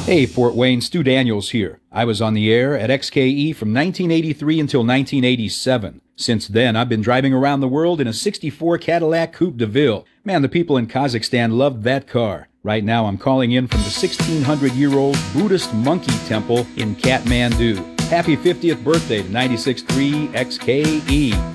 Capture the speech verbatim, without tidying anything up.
Hey, Fort Wayne, Stu Daniels here. I was on the air at X K E from nineteen eighty-three until nineteen eighty-seven. Since then, I've been driving around the world in a sixty-four Cadillac Coupe de Ville. Man, the people in Kazakhstan loved that car. Right now, I'm calling in from the sixteen hundred year old Buddhist monkey temple in Kathmandu. Happy fiftieth birthday to ninety-six point three X K E.